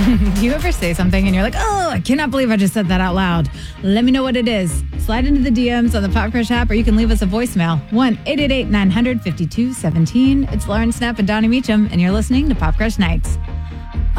Do you ever say something and you're like, oh, I cannot believe I just said that out loud? Let me know what it is. Slide into the DMs on the Pop Crush app, or you can leave us a voicemail. 1-888-900-5217. It's Lauren Snapp and Donnie Meacham, and you're listening to Pop Crush Nights.